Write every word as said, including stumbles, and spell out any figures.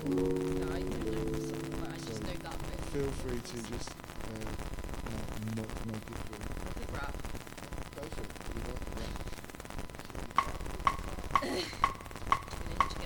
No, I don't know. Some, but I So just know that bit. feel free to just uh,